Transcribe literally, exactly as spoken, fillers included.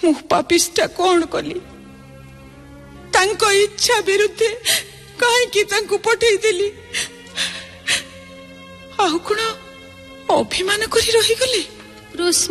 मु पापिष्टा कौन कली तांको इच्छा विरुद्धे कहीं पठे देली आउ कौन अभिमान करी रही गली।